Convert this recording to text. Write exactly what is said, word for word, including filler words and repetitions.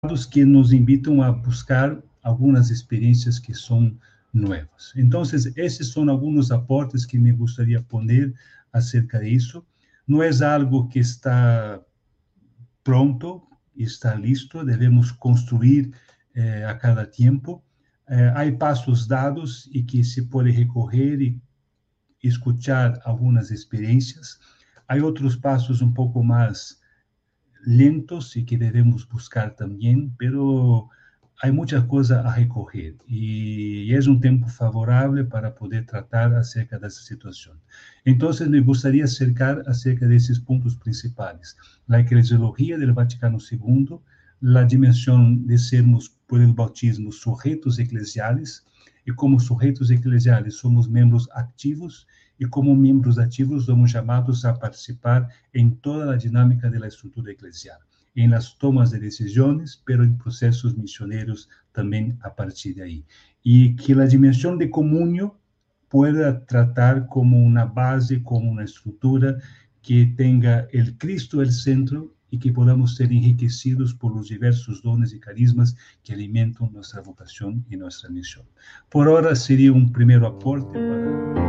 que nos invitam a buscar algumas experiências que são novas. Então, esses são alguns aportes que me gostaria poner acerca disso. Não é algo que está pronto, está listo, devemos construir eh, a cada tempo. Eh, há passos dados e que se pode recorrer e escutar algumas experiências. Há outros passos um pouco mais lentos e que devemos buscar também, pero há muita coisa a recorrer e é um tempo favorável para poder tratar acerca dessa situação. Então, me gostaria de acercar acerca desses pontos principais: a eclesiologia do Vaticano segundo, a dimensão de sermos, por el bautismo, sujeitos eclesiais, e como sujeitos eclesiais somos membros ativos, e como membros ativos somos chamados a participar em toda a dinâmica da estrutura eclesial, em las tomas de decisões, pero em processos missioneiros também a partir de aí. E que a dimensão de comunhão pueda tratar como uma base, como uma estrutura que tenha o Cristo el centro e que podamos ser enriquecidos por os diversos dones e carismas que alimentam nossa vocação e nossa missão. Por ora, seria um primeiro aporte para...